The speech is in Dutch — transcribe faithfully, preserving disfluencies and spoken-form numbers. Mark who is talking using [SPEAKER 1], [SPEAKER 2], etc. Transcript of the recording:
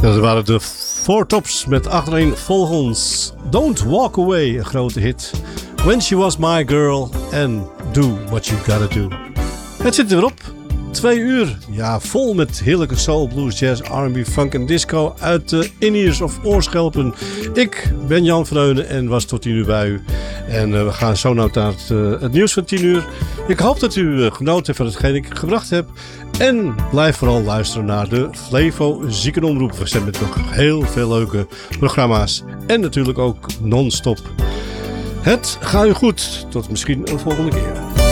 [SPEAKER 1] Dat waren de Four Tops met achterin volgens Don't Walk Away, een grote hit. When She Was My Girl en Do What You Gotta Do. Het zit er weer op. Twee uur, ja, vol met heerlijke soul, blues, jazz, R en B, funk en disco uit de in-ears of oorschelpen. Ik ben Jan Vreunen en was tot tien uur bij u. En uh, we gaan zo naar het, uh, het nieuws van tien uur. Ik hoop dat u uh, genoten heeft van hetgeen ik gebracht heb. En blijf vooral luisteren naar de Flevo Ziekenomroep. We zijn met nog heel veel leuke programma's. En natuurlijk ook non-stop. Het gaat u goed. Tot misschien een volgende keer.